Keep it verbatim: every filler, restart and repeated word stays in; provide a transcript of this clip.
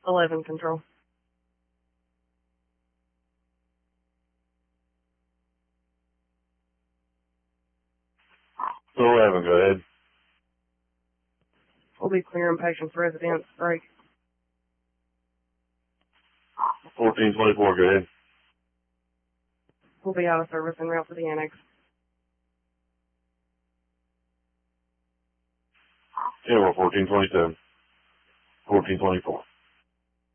eleven control. eleven, go ahead. We'll be clearing patient's residence break. fourteen twenty-four, go ahead. We'll be out of service en route to the annex. General fourteen twenty-seven. fourteen twenty-four.